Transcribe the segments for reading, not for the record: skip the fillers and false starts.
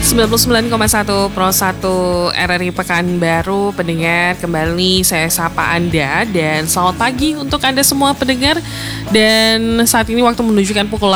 99,1 Pro 1 RRI Pekanbaru. Pendengar, kembali saya sapa Anda dan selamat pagi untuk Anda semua pendengar. Dan saat ini waktu menunjukkan pukul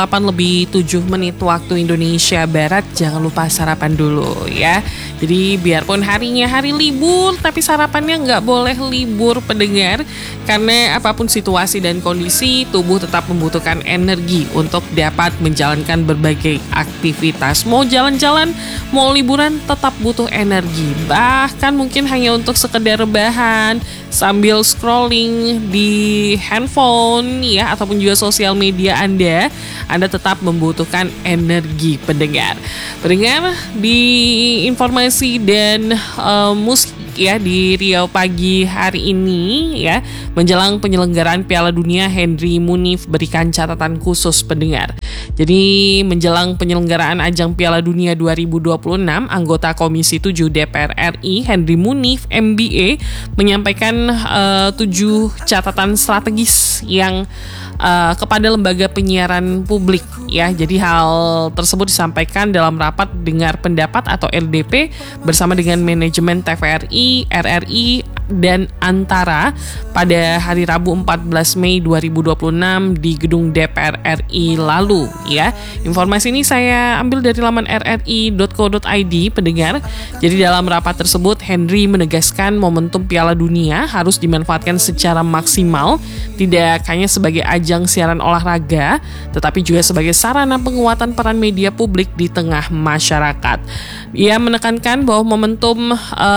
8:07 waktu Indonesia Barat. Jangan lupa sarapan dulu ya. Jadi biarpun harinya hari libur, tapi sarapannya nggak boleh libur pendengar. Karena apapun situasi dan kondisi, tubuh tetap membutuhkan energi untuk dapat menjalankan berbagai aktivitas. Mau jalan-jalan, mau liburan, tetap butuh energi. Bahkan mungkin hanya untuk sekedar rebahan sambil scrolling di handphone ya, ataupun juga sosial media Anda tetap membutuhkan energi pendengar. Pendengar, di informasi dan musik ya di Riau pagi hari ini ya, menjelang penyelenggaraan Piala Dunia, Henry Munif berikan catatan khusus pendengar. Jadi menjelang penyelenggaraan ajang Piala Dunia 2026, anggota Komisi 7 DPR RI Henry Munif MBA menyampaikan 7 catatan strategis yang kepada lembaga penyiaran publik ya. Jadi hal tersebut disampaikan dalam rapat dengar pendapat atau RDP bersama dengan manajemen TVRI, RRI dan Antara pada hari Rabu 14 Mei 2026 di gedung DPR RI lalu ya. Informasi ini saya ambil dari laman rri.co.id pendengar. Jadi dalam rapat tersebut Henry menegaskan momentum Piala Dunia harus dimanfaatkan secara maksimal, tidak hanya sebagai ajang siaran olahraga, tetapi juga sebagai sarana penguatan peran media publik di tengah masyarakat. Ia menekankan bahwa momentum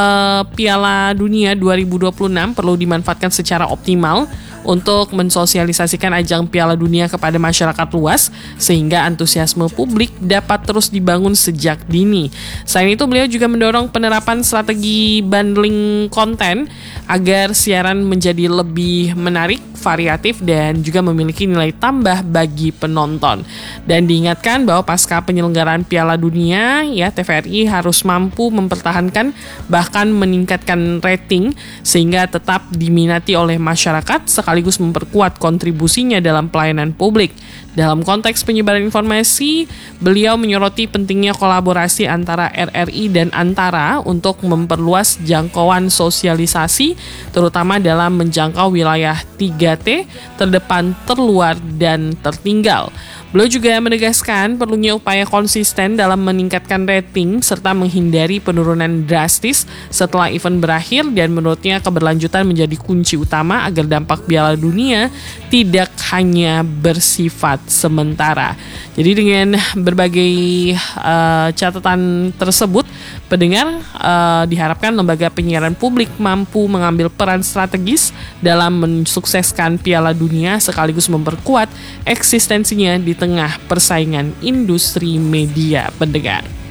Piala Dunia 2026 perlu dimanfaatkan secara optimal untuk mensosialisasikan ajang Piala Dunia kepada masyarakat luas sehingga antusiasme publik dapat terus dibangun sejak dini. Selain itu, beliau juga mendorong penerapan strategi bundling konten agar siaran menjadi lebih menarik, variatif dan juga memiliki nilai tambah bagi penonton. Dan diingatkan bahwa pasca penyelenggaraan Piala Dunia ya, TVRI harus mampu mempertahankan bahkan meningkatkan rating sehingga tetap diminati oleh masyarakat sekaligus memperkuat kontribusinya dalam pelayanan publik. Dalam konteks penyebaran informasi, beliau menyoroti pentingnya kolaborasi antara RRI dan Antara untuk memperluas jangkauan sosialisasi, terutama dalam menjangkau wilayah 3T, terdepan, terluar, dan tertinggal. Beliau juga menegaskan perlunya upaya konsisten dalam meningkatkan rating serta menghindari penurunan drastis setelah event berakhir, dan menurutnya keberlanjutan menjadi kunci utama agar dampak Piala Dunia tidak hanya bersifat sementara. Jadi dengan berbagai catatan tersebut, pendengar, diharapkan lembaga penyiaran publik mampu mengambil peran strategis dalam mensukseskan Piala Dunia sekaligus memperkuat eksistensinya di tengah persaingan industri media pendengar.